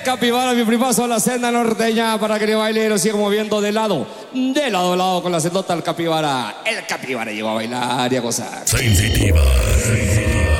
capibara, mi primazo a la senda norteña para que le baile y lo siga moviendo de lado a lado con la sendota al capibara. El capibara llegó a bailar y a gozar. Sensitiva.